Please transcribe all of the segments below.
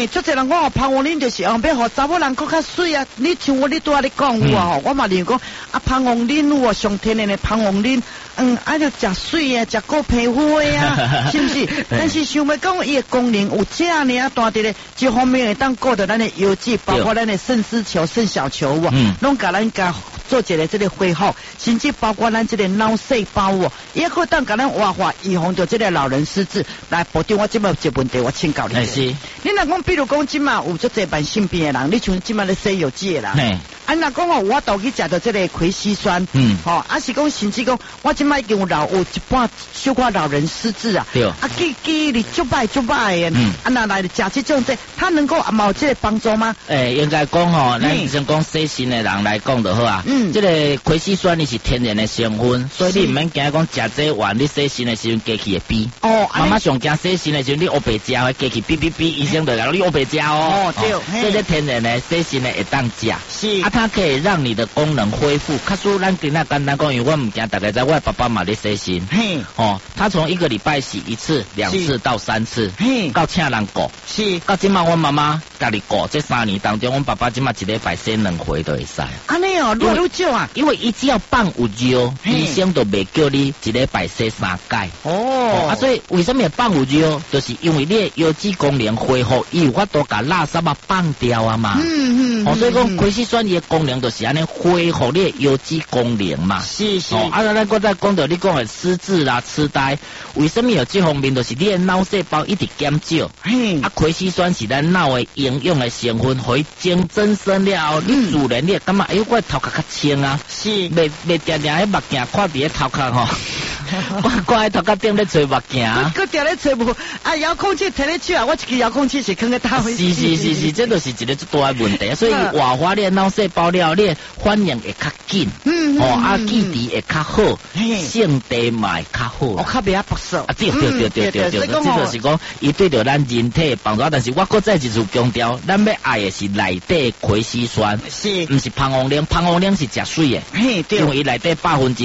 足侪人讲芳王奶就是要互查某人更较水啊！你像你拄仔咧讲有啊吼，我嘛认讲芳王奶有上天然的芳王奶，就食水啊，食够皮肤的啊，是不是？但是想要讲伊的功能有这样呢大滴咧，一方面会当顾到咱的腰肌，包括咱的肾丝球、肾小球拢甲咱做一个这个恢复，甚至包括咱这个脑细胞也可当甲咱活化，预防到这个老人失智。来，部长，我即摆有一问题，我请教你。 是。 你若讲，比如讲，即马有足侪慢性病的人，你像即马咧西药剂的人，若讲我倒去食到这个葵烯酸，是讲甚至讲，我即马已经有一半小可老人失智啊， 对， 记忆力足歹的，若来食这种它能够有这个帮助吗？ 应该讲咱先讲细心的人来讲就好啊。这个葵烯酸你是天然的成分，所以你唔免惊讲食这丸，你细心的时阵机器会比。妈妈上惊细心的时阵，你乌白食，机器比，医生就讲你乌白食对，这个天然的细心的会当食。是。它可以让你的功能恢复。卡说咱今仔简单讲，因为我唔惊大家知，我爸爸嘛咧细心。他从1个礼拜洗1次、2次到3次，到请人顾。是。到今嘛，我妈妈家己顾，这3年当中，我爸爸今嘛1礼拜洗2回都会使。 安尼愈少啊， 因为伊只要放有尿，医生都袂叫你1礼拜洗3届。所以为什么放有尿？就是因为你的腰肌功能恢复，伊有法度把垃圾放掉啊嘛。所以讲葵烯酸伊的功能就是安尼恢复你的腰肌功能嘛。是。咱搁再讲到你讲的失智啦、痴呆，为什么有这方面？就是你的脑细胞一直减少。葵烯酸是咱脑的营养的成分，可以增生了后，你自然你感觉我头壳较清啊。是。袂定迄目镜看伫咧头壳吼。我喺头壳顶咧找目镜。 我定咧找无遥控器摕咧手啊！我一支遥控器是放在头。 是，这就是一个最大的问题。所以活化你的脑细胞了，你反应会较紧。记忆会较好，性地嘛会较好。较袂不少。对，这就是讲，伊对着咱人体帮助。但是我搁再一次强调，咱要爱的是内底葵烯酸，是，唔是芳王奶。芳王奶是食水的，因为伊内底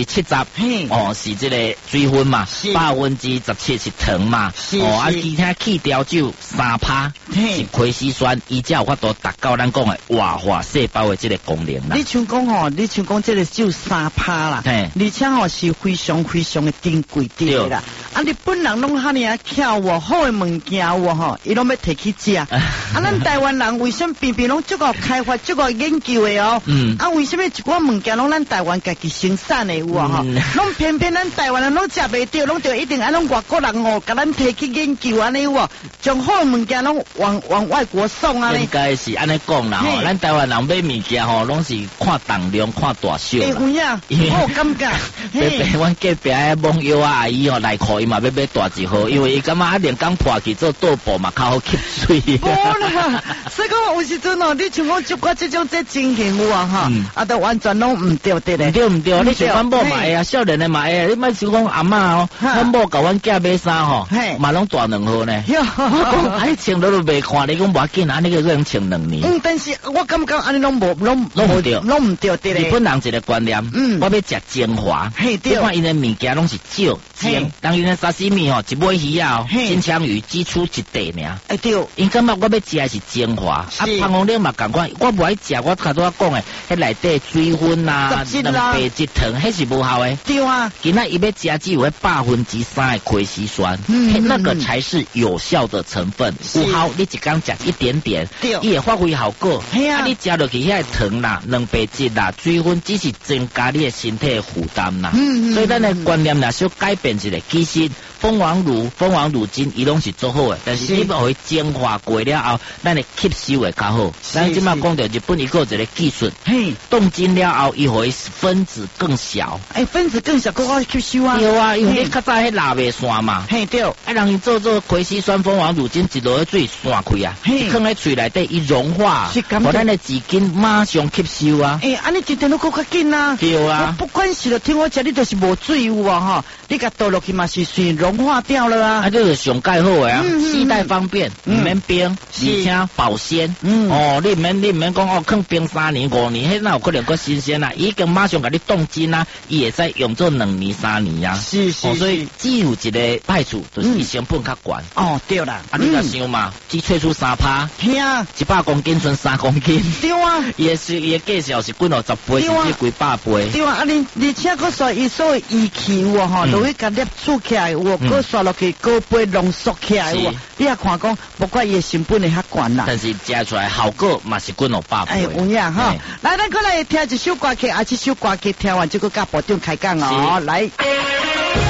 70%，是这个水分嘛，17%是糖嘛，其他去掉酒3%是葵烯酸，伊才有法度达到咱讲的活化细胞的这个功能啦。 你像讲这个只有3%啦，而且是非常非常的珍贵的啦。你本人拢哈尼巧好的物件伊拢要摕去食。咱台湾人为什么偏偏拢足够开发、足够研究的为什么一寡物件拢咱台湾家己生产的拢偏偏咱台湾人拢食袂到，拢就一定拢外国人甲咱摕去研究安尼将好的物件拢往外国送啊。 应该是安尼讲啦咱台湾人买物件拢是看重量、看大小。 有影，我感觉。 阮隔壁的网友阿姨来考伊嘛要买大一号，因为伊感觉连工破去做倒步嘛较好吸水。 所以讲有时阵你像我就这种情形都完全拢唔对的咧。 唔对，你像阮某嘛会啊，少年的嘛会啊，你莫想讲阿嬷阮某甲阮囝买衫嘛拢大2号呢。我讲穿都袂看，你讲无要紧，安尼个能穿2年。 但是我感觉安尼拢唔对的咧。 日本人一个观念，我要食精华，你看因的物件拢是少精，当然沙西米一尾鱼啊，金枪鱼只出1块尔。 对， 因感觉我要食的是精华，芳王奶嘛共款，我无爱食，我头拄仔讲的，迄内底水分啊、蛋白质糖，迄是无效的。对啊，今仔伊要食只有3%的葵烯酸，那个才是有效的成分。有效，你一工食一点点，伊会发挥效果。你食落去遐糖啦、蛋白质啦、水分，只是增加你的身体的负担啦。所以咱的观念若小改变一下，其实蜂王乳精伊拢是做好的，但是你要去精化过了后，咱的吸收会较好。咱即马讲到日本伊个一个技术，冻精了后，伊互伊分子更小。 分子更小，更好吸收啊。 对啊，因为你较早迄蜡袂散嘛。对。人伊做葵烯酸蜂王乳精一落去水散开啊，伊放喺嘴内底伊融化，互咱的纸巾马上吸收啊。 安尼一定都更较紧啊。 对啊。 不管是听我讲，你就是无水有你甲倒落去嘛是水融化掉了啊。 这是上盖好的啊，携带方便，唔免冰，而且保鲜。哦，你唔免讲哦，放冰3年5年，迄哪有可能够新鲜啊？已经马上给你冻精啊，伊会使用做2年3年啊。 是， 所以只有一个歹处，就是伊成本较悬。 哦，对啦， 你若想嘛，只萃出3%， 嘿啊 ，100公斤剩3公斤。 对啊， 伊个计数是几50倍，甚至几百倍。 对啊，而且佫说伊所谓仪器有吼，落去甲粒煮起来有，佫刷落去高杯浓缩起来有，你也看讲，不怪伊的成本会较悬啦。 但是食出来效果嘛是几50倍。 哎，有影哈，来，咱过来听一首歌曲，这首歌曲听完就佫甲部长开讲哦，来。